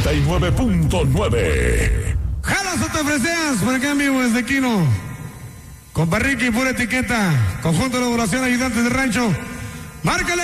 99.9. Jalas o te ofreceas por acá en vivo desde Quino. Con Barriqui, pura etiqueta. Conjunto de elaboración, ayudantes de rancho. Márcale.